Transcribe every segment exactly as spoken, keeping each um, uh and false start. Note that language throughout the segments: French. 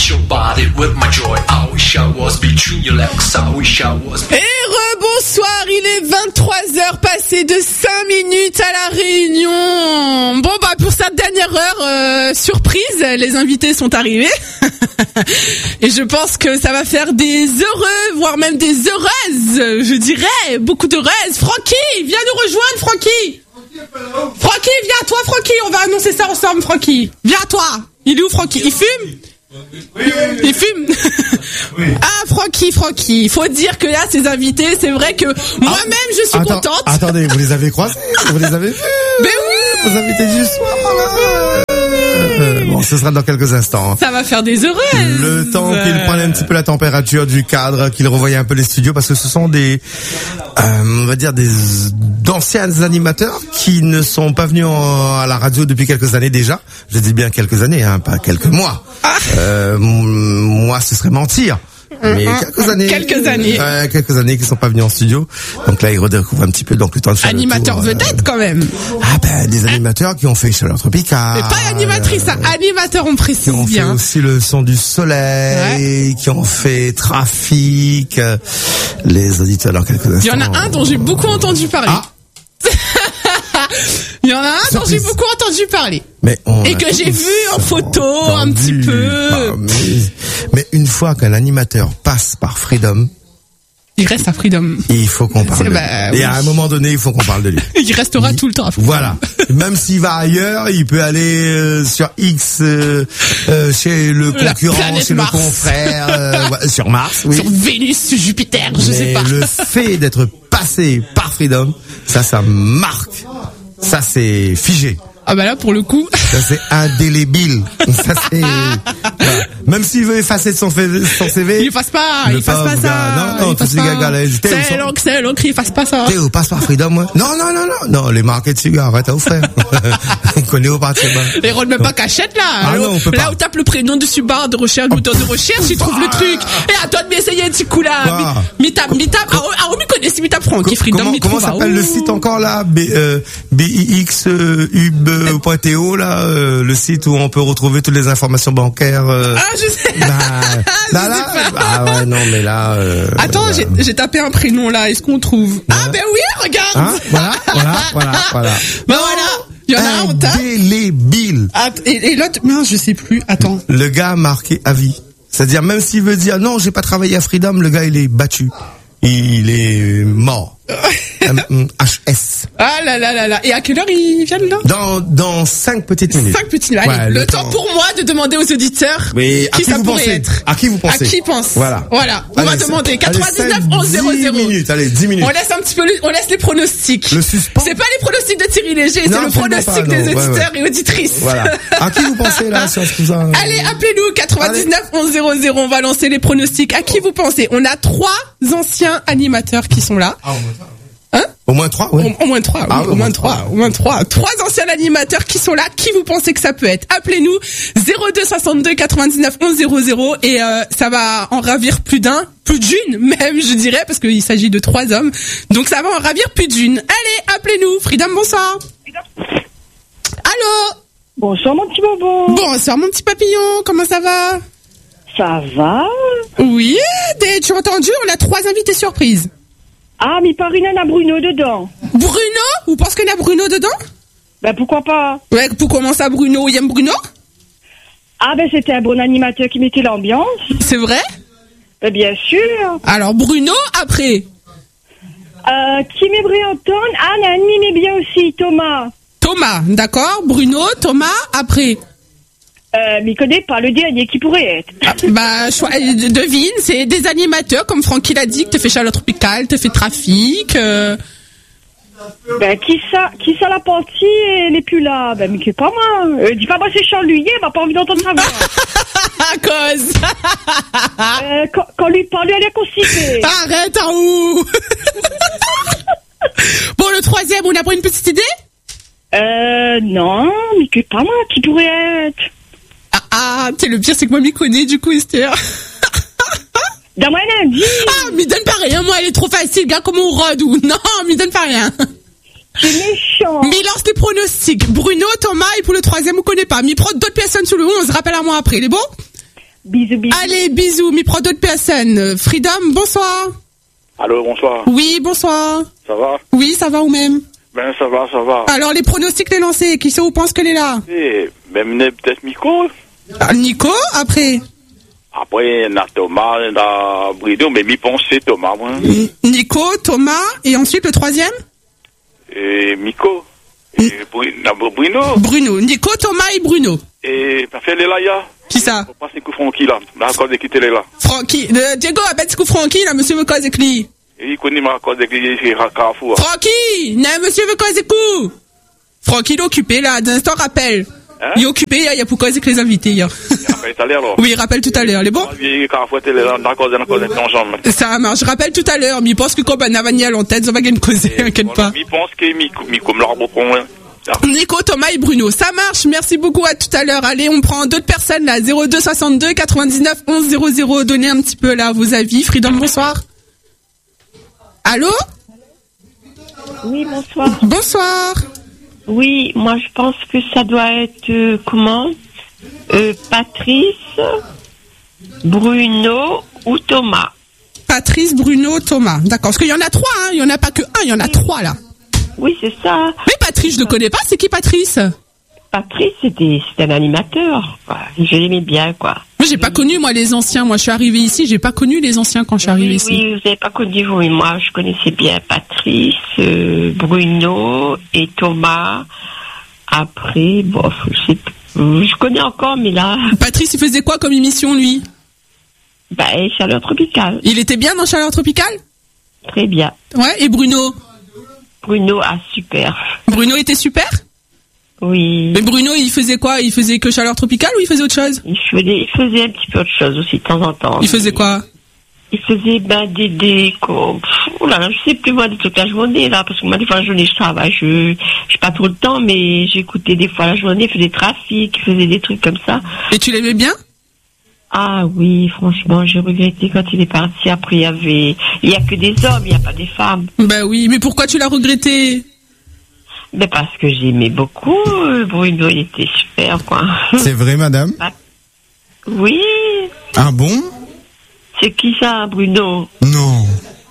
touch your body with my joy. I wish I was between your legs. I wish I was. Et rebonsoir, il est vingt-trois heures passées de cinq minutes à la Réunion. Bon bah pour cette dernière heure, euh, surprise, les invités sont arrivés. Et je pense que ça va faire des heureux, voire même des heureuses, je dirais, beaucoup d'heureuses. Francky, viens nous rejoindre, Francky. Francky, viens toi, Francky, on va annoncer ça ensemble, Francky. Viens toi. Il est où, Francky? Il fume? Oui, oui, oui. Il fume. Oui. Ah, Francky, Francky. Il faut dire que là, ces invités, c'est vrai que moi-même, je suis Attends, contente. Attendez, vous les avez croisés? Vous les avez vus? Mais oui. Vos invités du soir, voilà. Euh, bon, ce sera dans quelques instants. Ça va faire des heureuses. Le temps qu'ils prennent un petit peu la température du cadre, qu'ils revoient un peu les studios, parce que ce sont des, euh, on va dire des d'anciens animateurs qui ne sont pas venus en, à la radio depuis quelques années déjà. Je dis bien quelques années, hein, pas quelques mois. Ah. Euh, moi, ce serait mentir. Mais quelques années, quelques années, euh, quelques années qu'ils sont pas venus en studio. Donc là, ils redécouvrent un petit peu. Donc le temps de faire animateur le tour, vedette euh, quand même. Ah ben des animateurs qui ont fait Chaleur Tropicale. Mais pas animatrice, hein, animateur, on précise qui ont bien. fait aussi le son du soleil, ouais. Qui ont fait Trafic. Euh, les auditeurs dans quelques instants. Il y en a un dont j'ai beaucoup entendu parler. Ah. Il y en a un Surprise. dont j'ai beaucoup entendu parler. Mais on et que j'ai vu en photo un petit peu. Ah, mais, mais une fois qu'un animateur passe par Freedom, il reste à Freedom. Il faut qu'on parle de lui. Bah, et oui. à un moment donné, il faut qu'on parle de lui. Il restera il, tout le temps à Freedom. Voilà. Même s'il va ailleurs, il peut aller euh, sur X, euh, euh, chez le concurrent, chez Mars. le confrère, euh, sur Mars, oui. Sur Vénus, sur Jupiter, je mais sais pas. Le fait d'être passé par Freedom, ça, ça marque. Ça, c'est figé. Ah bah là, pour le coup... Ça, c'est indélébile. Ça, c'est... Voilà. Même s'il veut effacer de son, son C V... Il efface pas, il efface pas ça. Non, non, tous ces gars là. C'est l'encre, c'est l'encre, il efface pas ça. T'es au passe par Freedom, ouais. Non, non, non, non. Non, les marqués dessus, gars, arrête à vous frère. On connaît au parti, bah. Les rôles même pas cachette, là. Ah non, on peut là pas. Où tape le prénom du barre de recherche, le moteur de recherche, il trouve le truc. Et à toi de m'essayer un petit coup, là. Ah. Mi tape, mi tape. Ah, on me connaît, si mi tape Franck, qui Freedom, mi Comment s'appelle le site encore, là? B, euh, B I X, euh, ub, point T O, là, euh, le site où on peut retrouver toutes les informations bancaires. Euh, ah, je sais. Bah, là, là, ah ouais, non, mais là. Euh, Attends, ouais, j'ai, j'ai tapé un prénom là. Est-ce qu'on trouve ouais. Ah ben oui, regarde. Hein, voilà, voilà, voilà, voilà. Ben voilà. Il y en a un, on tape. Indélébile. Ah, et, et l'autre, non, je sais plus. Attends. Le gars a marqué à vie. C'est-à-dire, même s'il veut dire non, j'ai pas travaillé à Freedom, le gars il est battu. Il est mort. M H S. Ah là là là là. Et à quelle heure ils viennent là? Dans dans cinq petites minutes. Cinq petites minutes. Allez, ouais, le, le temps, temps pour moi de demander aux auditeurs oui, qui, qui ça vous pourrait pensez être. À qui vous pensez? À qui pense? Voilà. Voilà. On allez, va demander quatre-vingt-dix-neuf onze zéro zéro. dix minutes. Allez, dix minutes. On laisse un petit peu, on laisse les pronostics. Le suspens. C'est pas les pronostics de Thierry Léger, c'est le pronostic pas, des auditeurs ouais, ouais. et auditrices. Voilà. À qui vous pensez là sur ce cousin? Allez, appelez-nous quatre-vingt-dix-neuf onze zéro zéro. On va lancer les pronostics. À qui vous pensez? On a trois anciens animateurs qui sont là. Ah, on va Hein? Au moins trois, oui. Au, au moins trois, ah, oui, oui, au moins trois, au moins trois. Trois anciens animateurs qui sont là. Qui vous pensez que ça peut être? Appelez-nous zéro deux soixante-deux quatre-vingt-dix-neuf onze zéro zéro et euh, ça va en ravir plus d'un, plus d'une même, je dirais, parce qu'il s'agit de trois hommes. Donc ça va en ravir plus d'une. Allez, appelez-nous. Freedom, bonsoir. Allô. Bonsoir mon petit bonbon. Bonsoir mon petit papillon. Comment ça va? Ça va. Oui. Tu as entendu? On a trois invités surprises. Ah, mais par une, il y a Bruno dedans. Bruno? Vous pensez qu'il y a Bruno dedans? Ben, pourquoi pas? Ouais, pour commencer à Bruno, il aime Bruno? Ah, ben, c'était un bon animateur qui mettait l'ambiance. C'est vrai? Ben, bien sûr. Alors, Bruno, après? Euh, qui m'aimerait entendre? Ah, il y a un qui m'aimait bien aussi, Thomas. Thomas, d'accord. Bruno, Thomas, après? Euh, mais il connaît pas le dernier qui pourrait être. Ah, bah, choix, devine, c'est des animateurs, comme Francky l'a dit, que te fait Chaleur Tropicale, te fait Trafic, euh... Ben, qui ça, qui ça la partie, elle est plus là? Ben, mais qui est pas moi. Euh, dis pas moi c'est Charles-Louis, il m'a pas envie d'entendre sa voix. À cause. euh, quand, quand lui parle, elle est constipée. Arrête, en où? Bon, le troisième, on a pas une petite idée? Euh, non, mais qui est pas moi, qui pourrait être? Ah, ah, tu sais, le pire, c'est que moi, m'y connais, du coup, Esther. Donne-moi un indice. Ah, m'y donne pas rien, moi, elle est trop facile, gars, comme on rôde ou. Non, m'y donne pas rien. C'est méchant. Mais lance les pronostics. Bruno, Thomas, et pour le troisième, on connaît pas. M'y prend d'autres personnes sous le onze, rappelle à moi après, il est bon? Bisous, bisous. Allez, bisous, m'y prends d'autres personnes. Freedom, bonsoir. Allô, bonsoir. Oui, bonsoir. Ça va? Oui, ça va ou même? Ben, ça va, ça va. Alors, les pronostics, les lancés, qui sont ou pense qu'elle est là? Eh, même peut-être Nico. Ah, Nico, après? Après, il y a Thomas, il y a Bruno, mais mi pense c'est Thomas, moi. N- Nico, Thomas, et ensuite le troisième? Et Miko. Et Bruno. Bruno. Bruno. Nico, Thomas et Bruno. Et, pas fait les là, ya. Qui ça? Faut passer coup Francky, là. La cause de quitter les là. Francky. Le Diego, appelle ce coup Francky, là, monsieur veut causer avec lui. Et il connaît ma cause de quitter les Carrefour. Francky! Non, monsieur veut causer avec vous. Francky, il est occupé, là, d'un instant, rappelle. Hein? Il est occupé, il y a pour causer avec les invités, hier. Il rappelle tout à l'heure, alors. Oui, il rappelle tout à l'heure, les bon? Il Carrefour, t'es là, dans la cause de la cause de ton genre. Ça marche, je rappelle tout à l'heure, mais il pense que comme on a Vania en tête, ça va gagner causer, inquiète pas. Il pense que Miko, Miko me l'a beaucoup, hein. Nico, Thomas et Bruno, ça marche, merci beaucoup, à tout à l'heure. Allez, on prend d'autres personnes là, zéro deux soixante-deux quatre-vingt-dix-neuf onze zéro zéro, donnez un petit peu là vos avis. Freedom, bonsoir. Allô? Oui, bonsoir. Bonsoir. Oui, moi je pense que ça doit être euh, comment euh, Patrice, Bruno ou Thomas. Patrice, Bruno, Thomas, d'accord, parce qu'il y en a trois, hein, il y en a pas que un, il y en a trois là. Oui, c'est ça. Mais Patrice, je le connais pas, c'est qui Patrice? Patrice, c'était c'était un animateur, quoi. Je l'aimais bien, quoi. Moi, j'ai pas connu, moi, les anciens. Moi, je suis arrivée ici, j'ai pas connu les anciens quand je suis arrivée oui, ici. Oui, vous n'avez pas connu, vous, mais moi, je connaissais bien Patrice, euh, Bruno et Thomas. Après, bon, je sais plus. Je connais encore, mais là... Patrice, il faisait quoi comme émission, lui? Bah, Chaleur Tropicale. Il était bien dans Chaleur Tropicale? Très bien. Ouais, et Bruno? Bruno, ah, super. Bruno était super? Oui. Mais Bruno, il faisait quoi? Il faisait que Chaleur Tropicale ou il faisait autre chose? Il faisait, il faisait un petit peu autre chose aussi, de temps en temps. Il faisait quoi? Il faisait, ben, des, des, quoi, pff, oh là là, je sais plus, moi, des trucs la journée, là, parce que moi, des fois, la journée, je travaille, je, je pas trop le temps, mais j'écoutais des fois la journée, il faisait trafic, il faisait des trucs comme ça. Et tu l'aimais bien? Ah oui, franchement, j'ai regretté quand il est parti. Après, il y avait, il y a que des hommes, il y a pas des femmes. Ben oui, mais pourquoi tu l'as regretté? Ben parce que j'aimais beaucoup, euh, Bruno, il était super, quoi. C'est vrai, madame? Oui. Ah bon? C'est qui ça, Bruno? Non.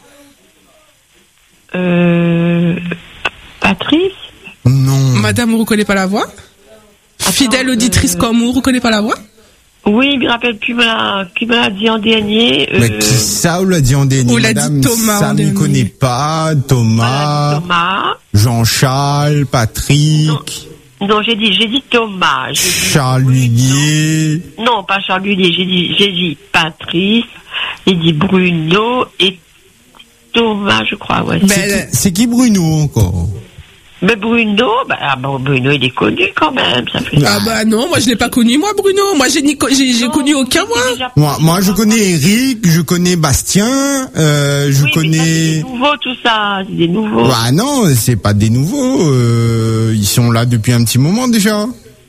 Euh, Patrice? Non. Madame, vous reconnaît pas la voix? Attends, Fidèle auditrice euh... comme vous, reconnaît pas la voix? Oui, je me rappelle plus, qui me l'a dit en dernier. Mais euh... qui ça ou l'a dit en dernier? Ou l'a dit Thomas ça en ne dernier. connaît pas. Thomas, Thomas. Jean-Charles, Patrick, Non, non j'ai dit, j'ai dit Thomas. J'ai dit Charles Lullier. Non, pas Charles Lullier, j'ai dit, j'ai dit Patrice, j'ai dit Bruno et Thomas, je crois, ouais. Ben, C'est qui, c'est qui Bruno encore? Mais Bruno, bah, ah bon, Bruno, il est connu quand même, ça fait. Ah bah non, moi je l'ai pas connu, moi Bruno. Moi j'ai ni- j'ai j'ai Non, connu aucun, moi. déjà- Moi, moi, je connais Eric, je connais Bastien, euh, je Oui, mais ça, c'est connais. des nouveaux, tout ça, c'est des nouveaux. Bah non, c'est pas des nouveaux. Euh, ils sont là depuis un petit moment déjà.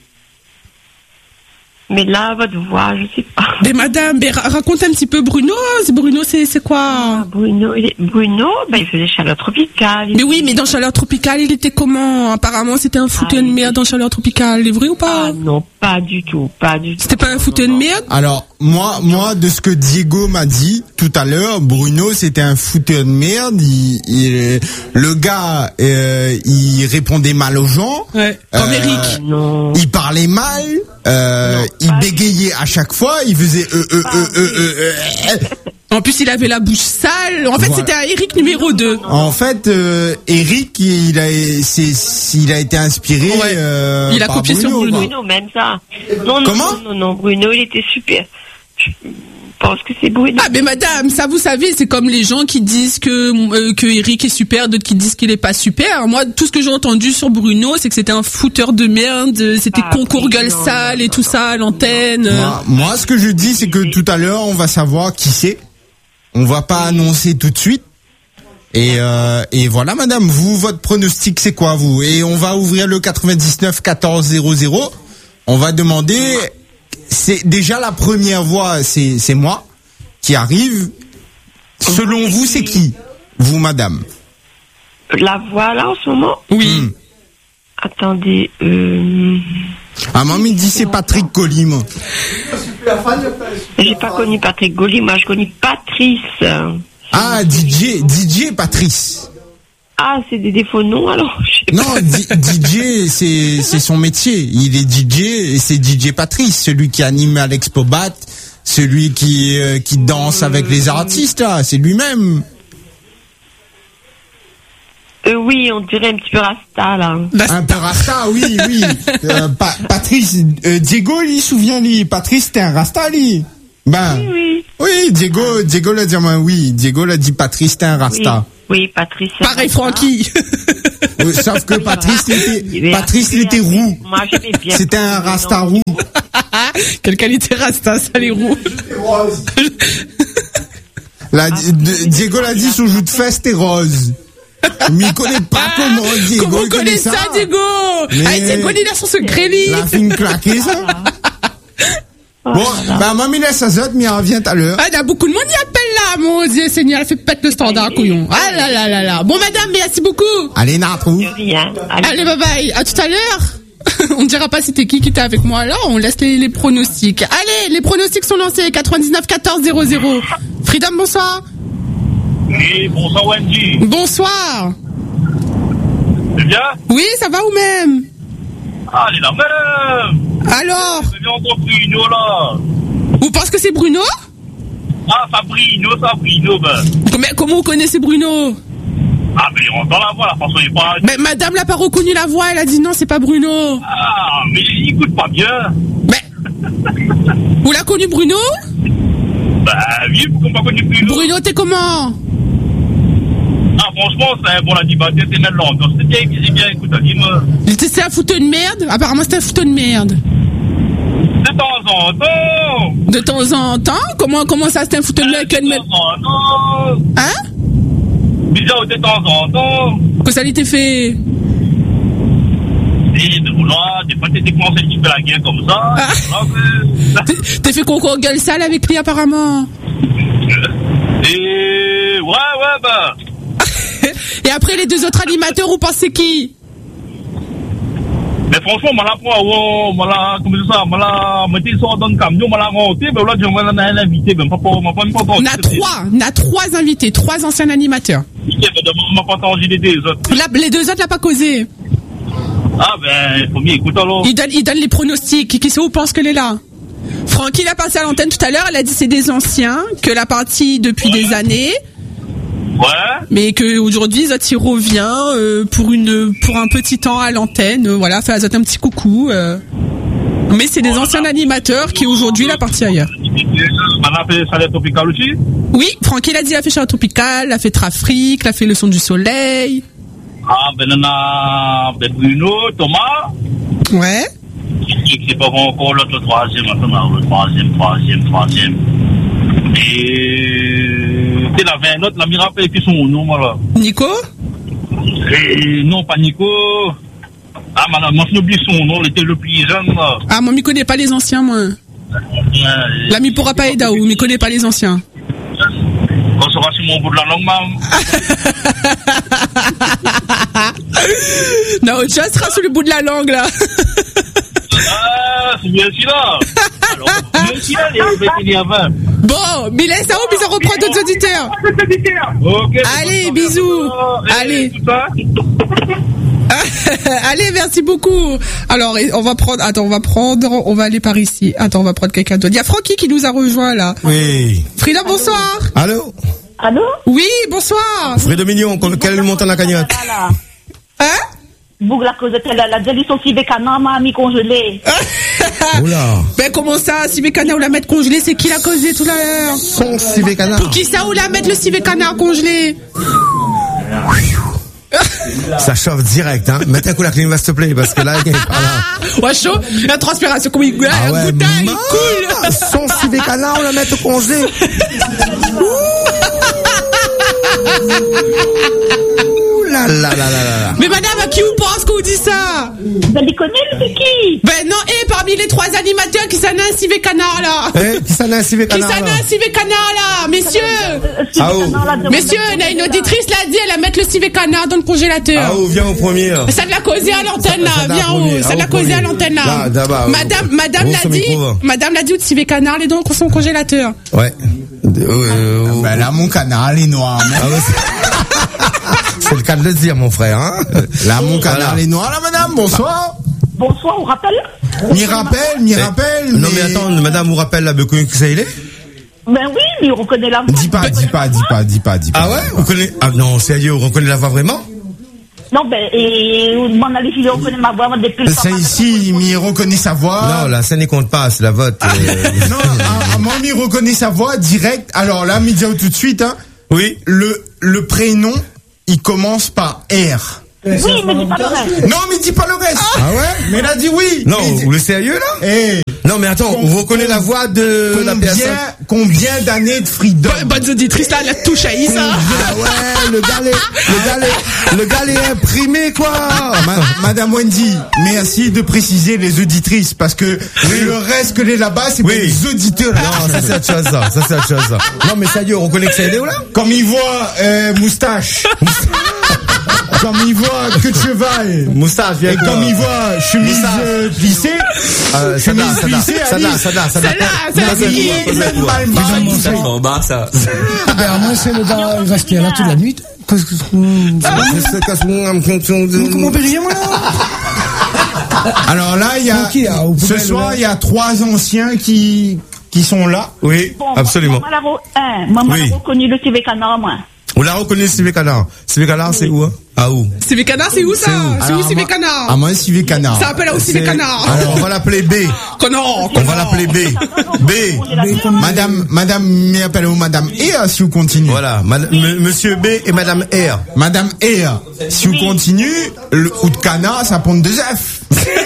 Mais là, votre voix, je sais pas. Mais madame, mais ra- raconte un petit peu Bruno. C'est Bruno, c'est c'est quoi? Bruno, il est- Bruno, bah, il faisait Chaleur Tropicale. Mais oui, mais dans Chaleur Tropicale, il était comment? Apparemment, c'était un foutu Ah, de il merde dans Chaleur Tropicale. C'est vrai ou pas? Ah non, pas du tout, pas du tout. C'était pas un foutu de merde? Alors, moi, moi, de ce que Diego m'a dit tout à l'heure, Bruno, c'était un fouteur de merde. Il, il- le gars, euh, il répondait mal aux gens. Ouais. Comme Euh, Eric. Non. Il parlait mal. Euh, Non, il pas bégayait à chaque fois. Il faisait euh, euh, euh, euh, euh, euh. En plus, il avait la bouche sale. En fait, Voilà. c'était un Eric numéro deux. En fait, euh, Eric, il a, c'est, il a été inspiré. Ouais. euh, Il a par copié sur Bruno, Bruno. quoi. Bruno, même ça. Non, non, Comment non, non, non, Bruno, il était super. Je pense que c'est Bruno. Ah mais madame, ça vous savez, c'est comme les gens qui disent que euh, que Eric est super, d'autres qui disent qu'il est pas super. Moi, tout ce que j'ai entendu sur Bruno, c'est que c'était un fouteur de merde, c'était Ah, concours oui, gueule non, sale non, et non, tout non. ça à l'antenne. Moi, moi, ce que je dis, c'est que tout à l'heure, on va savoir qui c'est. On va pas annoncer tout de suite. Et, euh, et voilà, madame, vous, votre pronostic, c'est quoi, vous? Et on va ouvrir le quatre-vingt-dix-neuf quatorze zéro zéro. On va demander, c'est déjà la première voix, c'est, c'est moi qui arrive. Selon vous, c'est qui? Vous, madame? La voix, là, en ce moment. Oui. Hmm. Attendez, euh... Ah, maman, il dit c'est Patrick Colli, moi. J'ai pas connu Patrick Gaulier, moi je connais Patrice. Ah, D J, D J Patrice. Ah, c'est des défauts de nom alors. Non, D- DJ, c'est c'est son métier. Il est D J et c'est D J Patrice, celui qui anime à l'Expobat, celui qui euh, qui danse avec les artistes là, c'est lui-même. Euh, oui, on dirait un petit peu Rasta là. Un peu Rasta, oui, oui. Euh, pa- Patrice, euh, Diego, lui, souviens-lui, Patrice, t'es un Rasta, lui. Ben, Oui, oui. oui, Diego, Diego l'a dit, moi, oui, Diego l'a dit, Patrice, t'es un Rasta. Oui, oui, Patrice. Pareil, Francky. Oui, sauf que Patrice, il était, Mais Patrice, il après, était roux. Moi, j'aimais bien. C'était un Rasta roux. Quelle qualité Rasta, ça les roux. La, D- Diego l'a dit, son joue de fesse, c'était rose. Mais il connaît pas comment, Diego. Comment il on connaît ça, Diego? Mais- Ah, Diego, il a son secret livre. La fine claquée, ça. Bon, bah, mamie laisse sa zotte, mais elle revient tout à l'heure. Ah, il y a beaucoup de monde qui appelle là, mon Dieu Seigneur, elle fait pète le standard, couillon. Ah là là là là. Bon, madame, merci beaucoup. Allez, Natrou. De rien. Allez. Allez, bye bye. À tout à l'heure. On ne dira pas c'était qui qui était avec moi là, on laisse les, les pronostics. Allez, les pronostics sont lancés. quatre-vingt-dix-neuf quatorze zéro zéro. Freedom, bonsoir. Oui, bonsoir Wendy. Bonsoir. C'est bien? Oui, ça va ou même? Ah, elle est la même. Alors, J'ai bien entendu Bruno là. vous pensez que c'est Bruno? Ah, Fabrino, Fabrino, ben. Mais comment vous connaissez Bruno? Ah, mais on entend la voix, la façon il parle. Mais madame l'a pas reconnu la voix, elle a dit non, c'est pas Bruno. Ah, mais il écoute pas bien. Mais, vous l'avez connu Bruno? Bah oui, pourquoi pas connu Bruno? Bruno, t'es comment? Ah, franchement, c'est un bon animateur, c'est une langue. C'est bien, c'est bien, écoute, dis-moi. C'est un fouteur de merde? Apparemment, c'est un fouteur de merde. De temps en temps. De temps en temps? Comment, comment ça, c'est un fouteur de merde? De temps en temps. Hein? Bizarre, de temps en temps. Que ça lui t'est fait? Et de là, des fois, t'es commencé un petit peu la guerre comme ça. Ah. Voilà, T'es- T'es fait concours gueule sale avec lui, apparemment. et ouais, ouais, bah. Et après, les deux autres animateurs, vous pensez qui? Mais franchement, moi, là, pour moi, comment ça, moi, là, moi, t'es sorti dans le camion, moi, là, rentré, ben là, j'ai un invité, ben, pas pour, moi, pas, pas, pas, On a trois, on a trois invités, trois anciens animateurs. m'a pas entendu les deux autres. Là, les deux autres n'ont pas causé. Ah, ben, il faut mieux écouter alors. Ils donnent, ils donnent les pronostics. Qui c'est, vous pense qu'elle est là? Francky l'a passé à l'antenne tout à l'heure, elle a dit c'est des anciens, que la partie depuis des années. Ouais. Mais que aujourd'hui Zoti revient euh, pour une pour un petit temps à l'antenne, euh, voilà, faire à Zoti un petit coucou. Euh. Mais c'est des anciens animateurs qui aujourd'hui la partie ailleurs. On a fait Salé Tropical aussi. Oui, Francky l'a dit, il a fait Chaleur Tropicale, il a fait Trafrique, il a fait Le Son du Soleil. Ah, ben on a ben, Bruno, Thomas. Ouais. Et c'est pas encore l'autre troisième, maintenant le troisième, troisième, troisième. Et il y avait un autre, là, me rappelle plus son nom, voilà. Nico? Et non, pas Nico. Ah, madame, moi, je n'oublie son nom, il était le plus jeune, là. Ah, moi, je ne connais pas les anciens, moi. Ouais, L'ami pourra pas aider, ou je ne connais pas les anciens. on sera sur mon bout de la langue, mam. Non, autre chose sera sur le bout de la langue, là. Ah, c'est bien celui-là. Alors, bien celui-là, il est vingt. Bon, mais laisse ça où, puis ça reprend d'autres auditeurs. Ok. Allez, bisous. Et Allez. tout ça. Allez, merci beaucoup. Alors, on va prendre, attends, on va prendre, on va aller par ici. Attends, on va prendre quelqu'un d'autre. Il y a Francky qui nous a rejoint, là. Oui. Frida, bonsoir. Allô? Allô? Oui, bonsoir. Fred Mignon, quel est le montant de la cagnotte? Hein? Boug la cause de la, la dilution qui est canama mi congelé. Oula. Ben, comment ça, Sivekana ou la mettre congelée, c'est qui l'a causé tout à l'heure? Son civet canard. Pour qui ça ou la mettre le Sivekana congelé? Ça chauffe direct, hein. Mets un coup la clim, s'il te plaît, parce que là, il est pas là. Ouais, chaud. La transpiration, comme il goûte, Ah ouais, il goûte, il man, coule. son civet canard, on la met au congé. Ouh là là là là là. Mais madame, à qui vous pense qu'on dit ça? Ben, les connais, c'est qui? Ben non, et parmi les trois animateurs, qui s'en a un civet canard là? Eh, qui s'en a un civet Qui canard s'en a là un civet canard là? Messieurs! Ah, oh. Messieurs, il y a une auditrice l'a dit, elle a mettre le civet canard dans le congélateur. Ah, oh, viens au premier. là. Ça de la causer à l'antenne là, Ça- ça viens l'a où? premier, Ça ah, de la au causer à premier. l'antenne là. Là, d'abord, Madame, au- madame au l'a son dit, micro, va. madame l'a dit où civet canard, les dents dans son congélateur. Ouais. Euh, oh. Ben là, mon canard, il est noir. Ah ouais, c'est- c'est le cas de le dire, mon frère. Hein Là, mon canard, Voilà. il est noir. Là, madame, bonsoir. Bonsoir, on rappelle? M'y rappelle, m'y rappelle. Non mais attends, madame vous rappelle la Becoin qui ça il est? Ben oui, mais on reconnaît la voix. Dis pas, dis pas, dis pas, dis pas, dis pas. Ah ouais? On connaît? Ah non, sérieux, on reconnaît la voix vraiment? Non, ben, et on demande à les filles, on connaît ma voix depuis le temps. Ça ici, m'y reconnaît sa voix. Non, la scène ne compte pas, c'est la vote. euh. Non, à, à moi, m'y reconnaît sa voix direct. Alors là, m'y dit tout de suite, hein. Oui. Le, le prénom, il commence par R. Oui, mais dis pas le reste. Non, mais dis pas le reste. Ah ouais? Mais elle a dit oui. Non, Mais dis- vous le sérieux là? Eh, Non mais attends, on reconnaît la voix de la personne. combien, combien d'années de freedom? Bonne auditrice là, la touche à Issa. Ah ouais, le gars est, le gars est, le gars est imprimé quoi. Ma- Madame Wendy, merci de préciser les auditrices parce que le reste que les là-bas, c'est pour Oui. les auditeurs. Non, ça c'est autre chose ça, ça c'est autre chose ça. Non mais sérieux, on reconnaît que c'est Léo là? Comme il voit euh, moustache, comme il voit queue de cheval, Moustache, viens et comme il voit chemise Moustache. euh, plissée, Euh, ça chemise date, ça plissée, date, ça Alice. date, ça date, ça date. Celle-là, celle-là, Il est même mal mal. Bon, bah, ça. Ben, moi, c'est le gars, il restait là toute la nuit. Qu'est-ce que Comment périer, moi, là? Alors là, il y a, Ok, ah, vous ce pouvez soir, le- il y a trois anciens qui, qui sont là. Oui, Bon, absolument. Maman l'a re- hein, maman Oui. l'a reconnu le C V Canard, moi. On l'a reconnu Civet Canard. Civet Canard c'est où hein? Ah où? Civet canard, c'est où ça? C'est où Alors, civet à moi- canard? À moi, Civet Canard. Ça appelle aussi civet C'est- canard. Alors on va l'appeler B. Connard, On va l'appeler B. B. Madame, madame, m'appelle Madame Ea si vous continuez. Voilà, Mad- M- Monsieur B et Madame R. Madame Ea, si vous continuez, le ou de canard, ça prend deux F.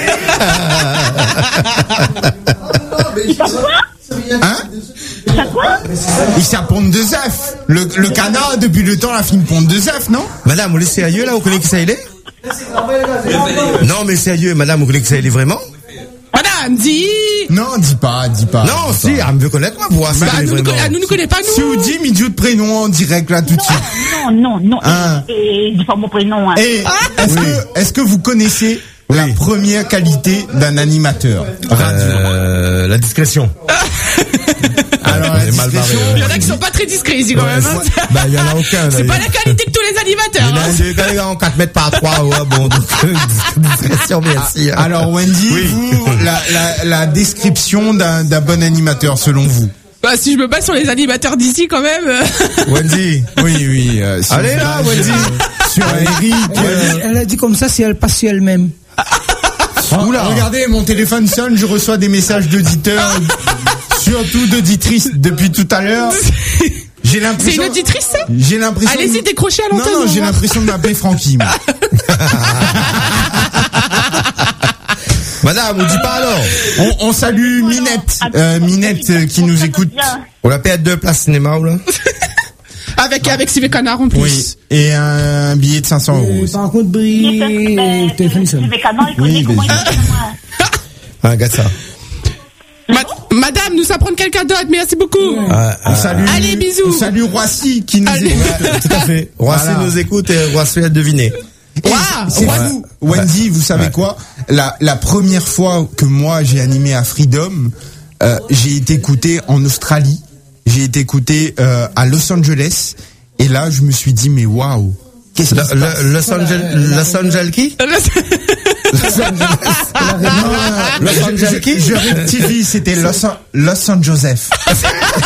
Hein? Ça quoi? Il s'apponte deux F. Le, le canard, depuis le temps, la fin pond deux F, non? Madame, on est sérieux là? On connaît qui ça il est? Non mais sérieux, madame, on connaît qui ça il est vraiment? Madame, dis. Non, dis pas, dis pas. Non, dis si, pas. elle me veut connaître ma voix. Bah, ça, nous, vraiment. elle nous ne connaît pas, Si nous. vous dites, mais de prénom en direct là tout de suite. Non, non, non. Hein. Et, et dis pas mon prénom, hein. Et est-ce que, est-ce que vous connaissez la première qualité d'un animateur radio? Euh, la discrétion. Alors, Elle la est mal barrée, discrétion, ouais. Il y en a qui sont pas très discrets ici quand même. hein. Ouais, bah, il y en a aucun. là. C'est pas la qualité que tous les animateurs. Il y en a hein. un des gars, les gars, en quatre mètres par trois, ouais, bon, donc, discrétion, merci. hein. Alors Wendy, Oui. vous, la, la, la description d'un d'un bon animateur selon vous? Bah, si je me base sur les animateurs d'ici quand même. euh, Wendy. Oui, oui. euh, si Allez on se là, base, Wendy. euh, Sur Eric. Elle a euh, dit- Elle a dit comme ça si elle passe sur elle-même. Oula. Regardez, mon téléphone sonne, je reçois des messages d'auditeurs, surtout d'auditrices depuis tout à l'heure. J'ai C'est l'impression. une auditrice, ça? J'ai l'impression. Allez-y, décrochez à Non, l'antenne. non, on va j'ai voir. l'impression de m'appeler Francky. moi. Madame, on dit pas alors. On, on salue Minette, euh, Minette euh, qui nous écoute. On l'a payé à deux places cinéma, ou là? Avec, avec Civet Canard en plus. Oui. Et un billet de cinq cents euros. Et aussi. par contre, Brie, le téléphone sonne. C V Canard, il connaît Oui, comment mais- il est, moi. Un gars de ça. Ma- Madame, nous apprendre quelqu'un d'autre. Merci beaucoup. Ah, On salue, Allez, bisous. On salue Roissy qui nous Allez. écoute. tout à fait. Roissy Voilà. nous écoute et Roissy a deviné. Et Waouh, c'est ouais. fou. Wendy, vous savez Ouais. quoi? La, la première fois que moi j'ai animé à Freedom, euh, j'ai été écouté en Australie, j'ai été écouté euh, à Los Angeles, et là je me suis dit mais waouh, qu'est-ce qui se Le, passe? le, Los Angeles, Los Angeles qui? Los Angeles Je, qui? je rectifie, c'était Los, An- Los Angeles. C'est-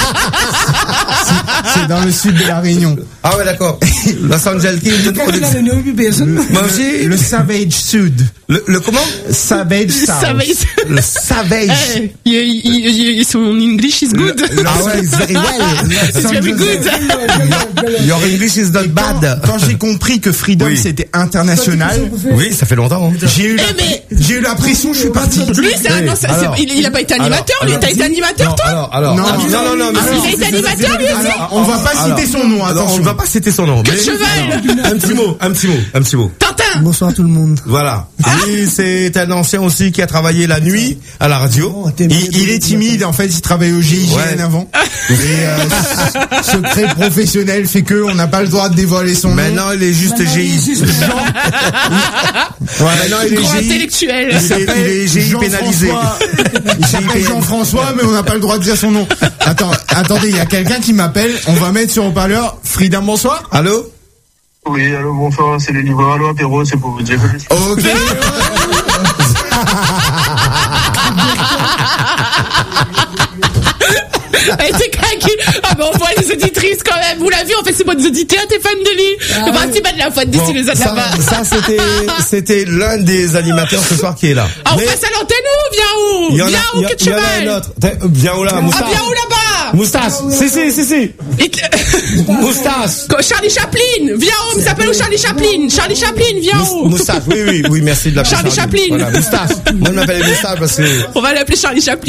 C'est dans le sud de la Réunion. Ah ouais, d'accord. Los Angeles qui? je te Quand connais. il a le nom, puis personne. Moi aussi. Le Savage Sud. Le, le comment? Savage South. Ça va, il- Le Savage. Eh, il- il- il- son English is good. Ah ouais, it's very well. It's very good. Your English is not bad. Quand j'ai compris que Freedom Oui. c'était international, Oui, ça fait longtemps. hein. j'ai eu, la- Eh, mais- j'ai eu la pression, je suis parti. Lui, c'est un, non, c'est- Alors, c'est- il, il a pas été animateur, alors, lui. T'as été animateur, Non, toi? alors, alors, Non, alors, mais- non, non, non, mais alors, si, il a été si, si, animateur, Alors, on va pas Alors, citer son nom, alors, attention. on va pas citer son nom. Que mais- cheval. Un petit mot, un petit mot, un petit mot. Tintin. Bonsoir tout le monde. Voilà. Et c'est un ancien aussi qui a travaillé la nuit à la radio. Oh, t'es Il, mieux il de- est timide, en fait, il travaille au G I G N Ouais. avant. Et euh, ce- secret professionnel fait que on n'a pas le droit de dévoiler son nom. Maintenant, il est juste G I. Ouais, maintenant, il est Grand G I. intellectuel. Il est- il est G I pénalisé. Jean-François. Il s'appelle Jean-François, mais on n'a pas le droit de dire son nom. Attends, attendez, il y a quelqu'un qui m'appelle. On va mettre sur haut-parleur. Frida, bonsoir. Allô? Oui, allô, bonsoir, c'est le livreur. Allô, apéro, c'est pour vous dire. Ok. Elle était craquée. Ah ben on voit les auditrices quand même. Vous l'avez vu, en fait c'est pas des auditeurs, t'es fan de lui. Ah C'est pas ouais. si mal de la faute d'ici Bon, les autres ça, là-bas. ça, c'était, c'était l'un des animateurs ce soir qui est là. Ah on Mais passe à l'antenne ou viens où? il y en a, Viens il où y a- que il y en a cheval? un autre. T'es- Viens où là, Ah Moustache? viens où là-bas? Moustache. Si, si, si, si. Et t- Moustache. Charlie Chaplin, viens où? Il s'appelle où Charlie Chaplin? Charlie Chaplin, viens Mous- où? Moustache. Oui, oui, oui, merci de l'appeler Charlie Chaplin. Voilà, Moustache. Moi, je m'appelle Moustache parce que On va l'appeler Charlie Chaplin.